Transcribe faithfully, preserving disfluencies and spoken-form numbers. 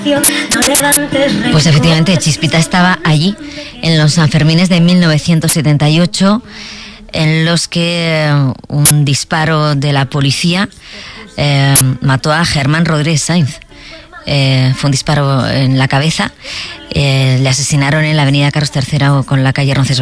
Pues efectivamente, Chispita estaba allí en los Sanfermines de mil novecientos setenta y ocho, en los que un disparo de la policía eh, mató a Germán Rodríguez Sainz. Eh, fue un disparo en la cabeza. Eh, le asesinaron en la avenida Carlos tercero con la calle Roncesvalles.